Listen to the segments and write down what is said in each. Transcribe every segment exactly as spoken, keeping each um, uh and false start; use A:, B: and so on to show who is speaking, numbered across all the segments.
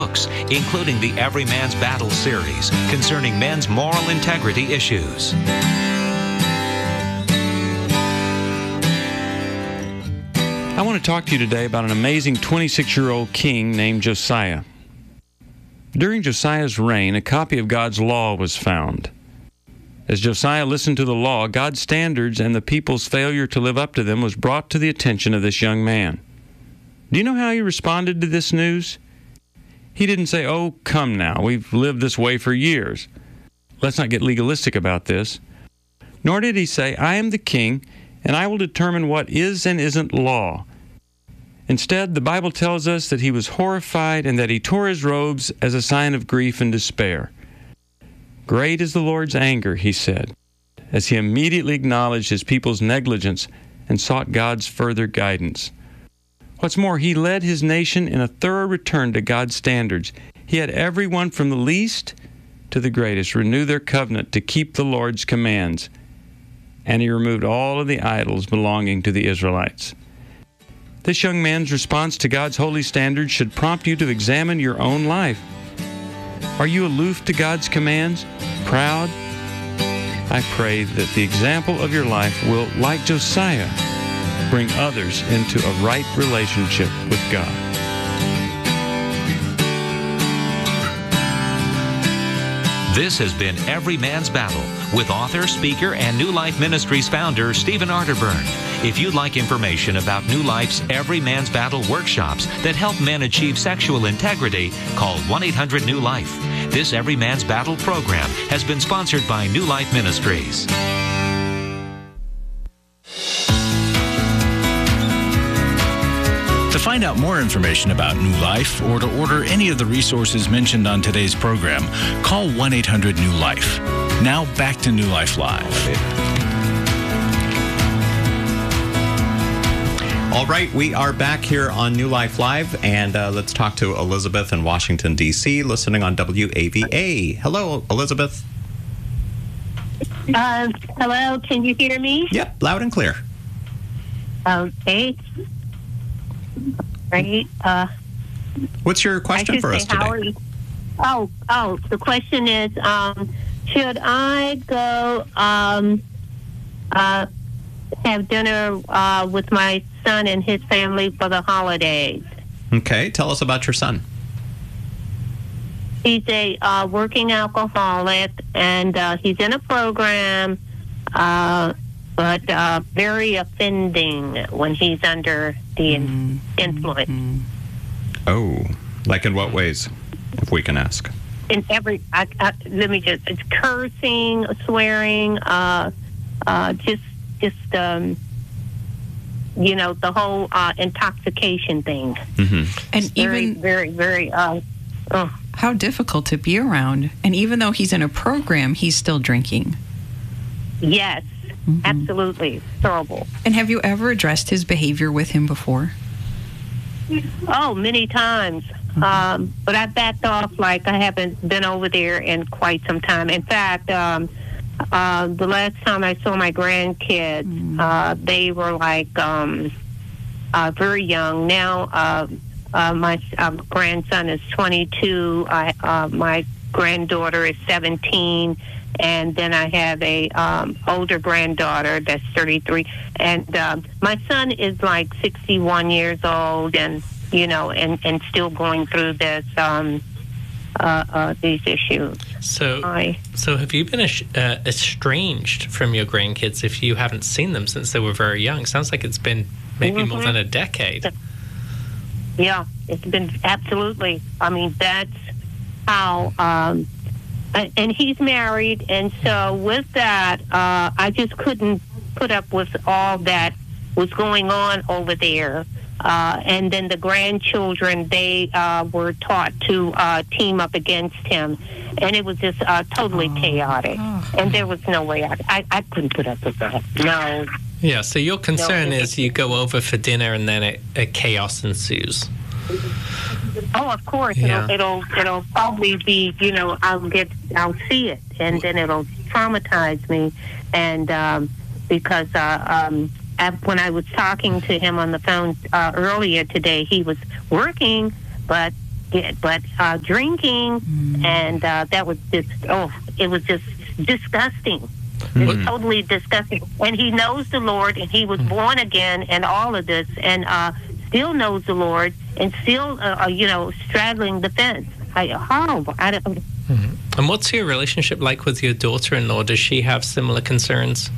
A: books, including the Every Man's Battle series concerning men's moral integrity issues.
B: I want to talk to you today about an amazing twenty-six-year-old king named Josiah. During Josiah's reign, a copy of God's law was found. As Josiah listened to the law, God's standards and the people's failure to live up to them was brought to the attention of this young man. Do you know how he responded to this news? He didn't say, "Oh, come now, we've lived this way for years. Let's not get legalistic about this." Nor did he say, "I am the king, and I will determine what is and isn't law." Instead, the Bible tells us that he was horrified and that he tore his robes as a sign of grief and despair. "Great is the Lord's anger," he said, as he immediately acknowledged his people's negligence and sought God's further guidance. What's more, he led his nation in a thorough return to God's standards. He had everyone from the least to the greatest renew their covenant to keep the Lord's commands, and he removed all of the idols belonging to the Israelites. This young man's response to God's holy standards should prompt you to examine your own life. Are you aloof to God's commands? Proud? I pray that the example of your life will, like Josiah, bring others into a right relationship with God.
A: This has been Every Man's Battle with author, speaker, and New Life Ministries founder Stephen Arterburn. If you'd like information about New Life's Every Man's Battle workshops that help men achieve sexual integrity, call one eight hundred new life. This Every Man's Battle program has been sponsored by New Life Ministries.
C: To find out more information about New Life or to order any of the resources mentioned on today's program, call one eight hundred new life. Now back to New Life Live.
D: All right, we are back here on New Life Live, and uh, let's talk to Elizabeth in Washington, D C, listening on W A V A. Hello, Elizabeth.
E: Uh, hello, can you hear me?
D: Yep, loud and clear.
E: Okay. Right. Uh,
D: What's your question for us today?
E: Oh, oh, the question is, um, should I go um, uh, have dinner uh, with my son and his family for the holidays?
D: Okay, tell us about your son.
E: He's a uh, working alcoholic, and uh, he's in a program, uh, but uh, very offending when he's under the mm-hmm. influence.
D: Oh, like in what ways, if we can ask?
E: In every, I, I, let me just, it's cursing, swearing, uh, uh, just, just, um, you know, the whole uh, intoxication thing.
F: Mm-hmm. And
E: very,
F: even
E: very, very, uh, oh.
F: How difficult to be around. And even though he's in a program, he's still drinking.
E: Yes, mm-hmm. absolutely. Terrible.
F: And have you ever addressed his behavior with him before?
E: Oh, many times. Mm-hmm. Um, but I backed off like I haven't been over there in quite some time. In fact, um, uh, the last time I saw my grandkids, mm-hmm. uh, they were like um, uh, very young. Now, uh, uh, my uh, grandson is twenty-two. I, uh, my granddaughter is seventeen. And then I have a um, older granddaughter that's thirty-three. And um, my son is like sixty-one years old and, you know, and, and still going through this, um, uh, uh, these issues.
G: So,
E: I,
G: so have you been uh, estranged from your grandkids if you haven't seen them since they were very young? Sounds like it's been maybe mm-hmm. more than a decade.
E: Yeah, it's been absolutely. I mean, that's how... Um, And he's married, and so with that, uh, I just couldn't put up with all that was going on over there. Uh, and then the grandchildren, they uh, were taught to uh, team up against him, and it was just uh, totally oh. chaotic. Oh. And there was no way I, I, I couldn't put up with that. No.
G: Yeah. So your concern
E: no,
G: is you go over for dinner, and then it, a chaos ensues.
E: Oh, of course.
G: Yeah.
E: It'll, it'll it'll probably be, you know, I'll get I'll see it, and then it'll traumatize me, and um, because uh, um, when I was talking to him on the phone uh, earlier today, he was working, but get. But uh, drinking, mm. and uh, that was just, oh, it was just disgusting. Mm. It was totally disgusting. And he knows the Lord, and he was mm. born again, and all of this, and uh, still knows the Lord, and still, uh, you know, straddling the fence. I, horrible. I don't.
G: Mm-hmm. And what's your relationship like with your daughter-in-law? Does she have similar concerns?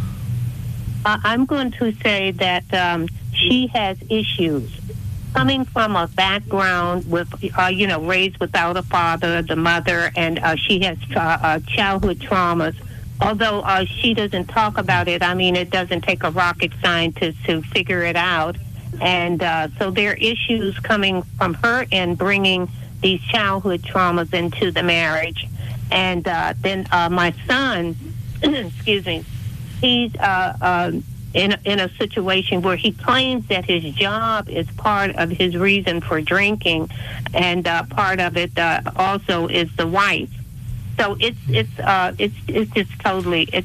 E: Uh, I'm going to say that um, she has issues. Coming from a background with, uh, you know, raised without a father, the mother, and uh, she has tra- uh, childhood traumas. Although uh, she doesn't talk about it, I mean, it doesn't take a rocket scientist to figure it out. And uh, so there are issues coming from her and bringing these childhood traumas into the marriage. And uh, then uh, my son, excuse me, he's uh, uh, in, in a situation where he claims that his job is part of his reason for drinking, and uh, part of it uh, also is the wife. So it's it's uh, it's it's just totally it's.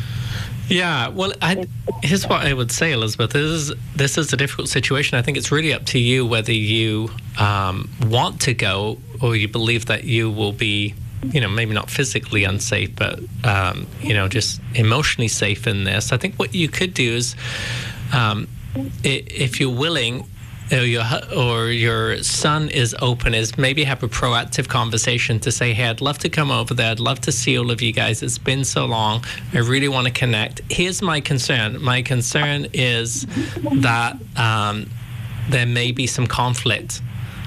G: Yeah, well, I, here's what I would say, Elizabeth. This is this is a difficult situation. I think it's really up to you whether you um, want to go or you believe that you will be, you know, maybe not physically unsafe, but, um, you know, just emotionally safe in this. I think what you could do is, um, if you're willing, or your, or your son is open, is maybe have a proactive conversation to say, hey, I'd love to come over there. I'd love to see all of you guys. It's been so long. I really want to connect. Here's my concern. My concern is that um, there may be some conflict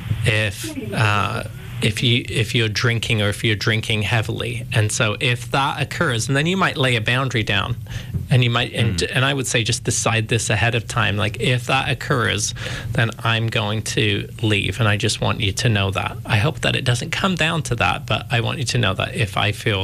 G: if uh, if you if you're drinking or if you're drinking heavily. And so if that occurs, and then you might lay a boundary down, and you might and, mm. and I would say just decide this ahead of time. Like, if that occurs, then I'm going to leave, and I just want you to know that. I hope that it doesn't come down to that, but I want you to know that if I feel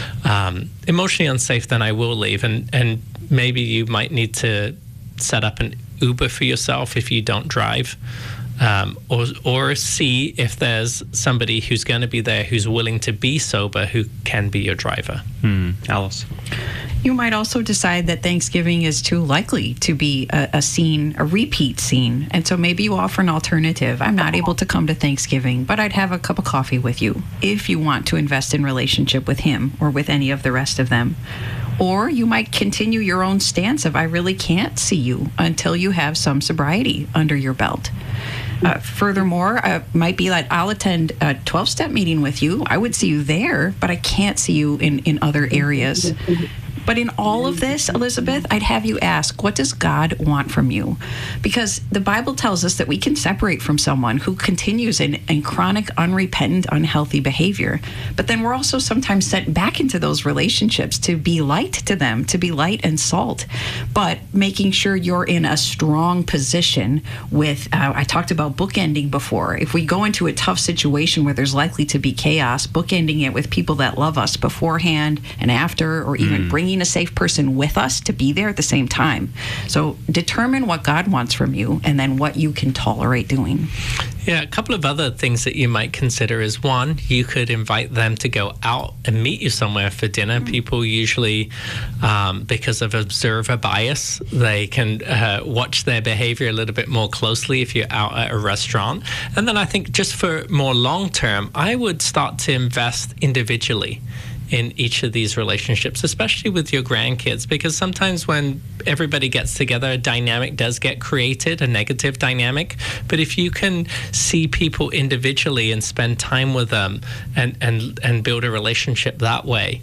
G: um, emotionally unsafe, then I will leave. And and maybe you might need to set up an Uber for yourself if you don't drive. Um, or or see if there's somebody who's going to be there who's willing to be sober, who can be your driver.
D: Hmm. Alice?
F: You might also decide that Thanksgiving is too likely to be a, a scene, a repeat scene. And so maybe you offer an alternative. I'm not able to come to Thanksgiving, but I'd have a cup of coffee with you if you want to invest in relationship with him or with any of the rest of them. Or you might continue your own stance of, I really can't see you until you have some sobriety under your belt. Uh, furthermore, uh, might be like, I'll attend a twelve-step meeting with you. I would see you there, but I can't see you in, in other areas. But in all of this, Elizabeth, I'd have you ask, what does God want from you? Because the Bible tells us that we can separate from someone who continues in, in chronic, unrepentant, unhealthy behavior. But then we're also sometimes sent back into those relationships to be light to them, to be light and salt. But making sure you're in a strong position with, uh, I talked about bookending before. If we go into a tough situation where there's likely to be chaos, bookending it with people that love us beforehand and after, or even mm. bringing a safe person with us to be there at the same time. So determine what God wants from you and then what you can tolerate doing.
G: Yeah, a couple of other things that you might consider is, one, you could invite them to go out and meet you somewhere for dinner. Mm-hmm. People usually, um, because of observer bias, they can uh, watch their behavior a little bit more closely if you're out at a restaurant. And then I think just for more long term, I would start to invest individually in each of these relationships, especially with your grandkids, because sometimes when everybody gets together, a dynamic does get created, a negative dynamic. But if you can see people individually and spend time with them and, and, and build a relationship that way,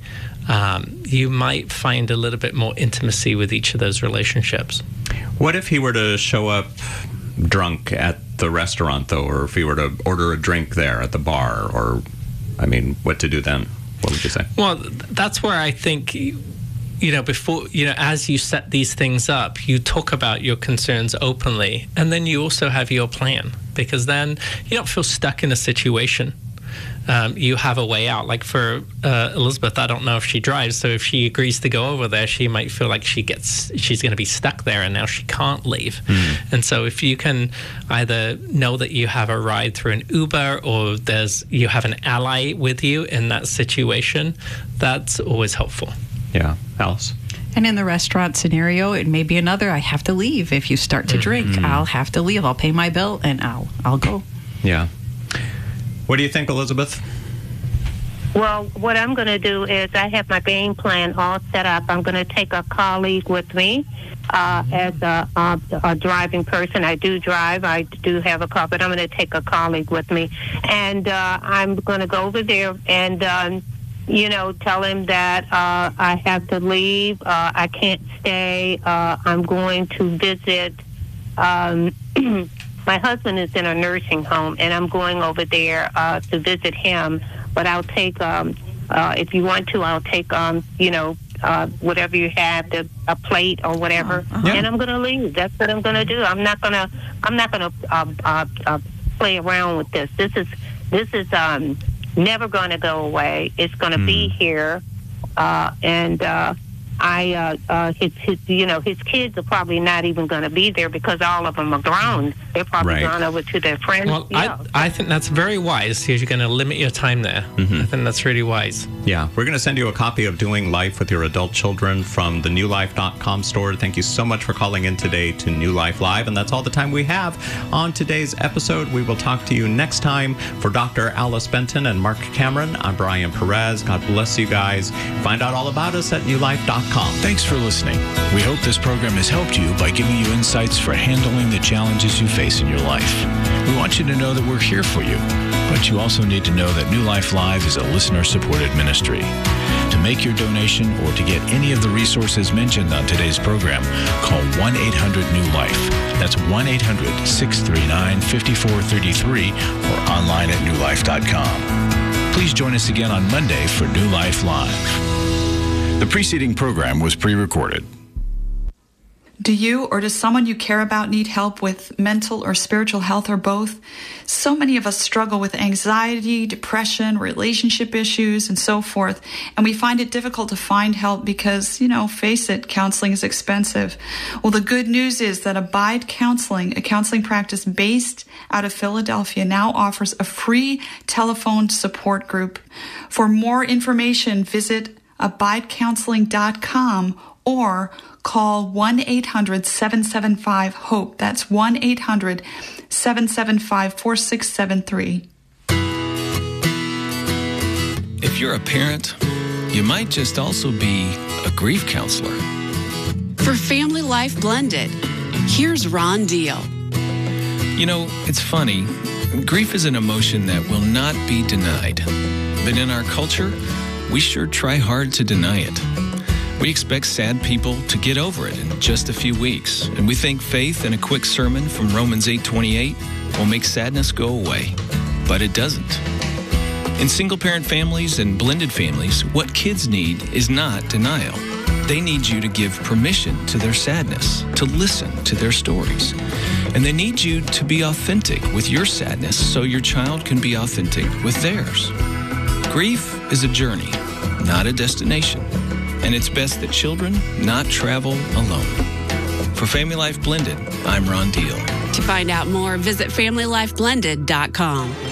G: um, you might find a little bit more intimacy with each of those relationships.
D: What if he were to show up drunk at the restaurant, though, or if he were to order a drink there at the bar, or, I mean, what to do then? What would you say?
G: Well, that's where I think, you know, before, you know, as you set these things up, you talk about your concerns openly, and then you also have your plan, because then you don't feel stuck in a situation. Um, you have a way out. Like for uh, Elizabeth, I don't know if she drives, so if she agrees to go over there, she might feel like she gets, she's going to be stuck there, and now she can't leave. Mm. And so if you can either know that you have a ride through an Uber, or there's you have an ally with you in that situation, that's always helpful.
D: Yeah, Alice?
F: And in the restaurant scenario, it may be another, I have to leave. If you start to drink, mm-hmm. I'll have to leave. I'll pay my bill, and I'll I'll go.
D: Yeah. What do you think, Elizabeth?
E: Well, what I'm going to do is I have my game plan all set up. I'm going to take a colleague with me uh, as a, a, a driving person. I do drive. I do have a car, but I'm going to take a colleague with me. And uh, I'm going to go over there and, um, you know, tell him that uh, I have to leave. Uh, I can't stay. Uh, I'm going to visit. Um, my husband is in a nursing home, and I'm going over there uh, to visit him. But I'll take, um, uh, if you want to, I'll take, um, you know, uh, whatever you have, the, a plate or whatever,
F: uh-huh.
E: and I'm going to leave. That's what I'm going to do. I'm not going to, I'm not going to uh, uh, uh, play around with this. This is, this is um, never going to go away. It's going to mm. be here, uh, and uh, I, uh, uh, his, his, you know, his kids are probably not even going to be there because all of them are grown. They're probably
D: Right.
E: gone over to their friends.
G: Well,
E: Yeah.
G: I, I think that's very wise. You're going to limit your time there.
D: Mhm.
G: I think that's really wise.
D: Yeah, we're going to send you a copy of Doing Life with Your Adult Children from the new life dot com store. Thank you so much for calling in today to New Life Live, and that's all the time we have on today's episode. We will talk to you next time. For Doctor Alice Benton and Mark Cameron, I'm Brian Perez. God bless you guys. Find out all about us at new life dot com.
C: Thanks for listening. We hope this program has helped you by giving you insights for handling the challenges you face in your life. We want you to know that we're here for you, but you also need to know that New Life Live is a listener-supported ministry. To make your donation or to get any of the resources mentioned on today's program, call one eight hundred new life. That's one eight hundred, six three nine, five four three three or online at new life dot com. Please join us again on Monday for New Life Live. The preceding program was pre-recorded.
H: Do you or does someone you care about need help with mental or spiritual health or both? So many of us struggle with anxiety, depression, relationship issues, and so forth. And we find it difficult to find help because, you know, face it, counseling is expensive. Well, the good news is that Abide Counseling, a counseling practice based out of Philadelphia, now offers a free telephone support group. For more information, visit abide counseling dot com or call one eight hundred, seven seven five, HOPE. That's one eight hundred, seven seven five, four six seven three.
I: If you're a parent, you might just also be a grief counselor.
J: For Family Life Blended, here's Ron Deal.
I: You know, it's funny. Grief is an emotion that will not be denied. But in our culture, we sure try hard to deny it. We expect sad people to get over it in just a few weeks, and we think faith and a quick sermon from Romans eight twenty-eight will make sadness go away. But it doesn't. In single-parent families and blended families, what kids need is not denial. They need you to give permission to their sadness, to listen to their stories. And they need you to be authentic with your sadness so your child can be authentic with theirs. Grief is a journey, not a destination. And it's best that children not travel alone. For Family Life Blended, I'm Ron Deal.
J: To find out more, visit family life blended dot com.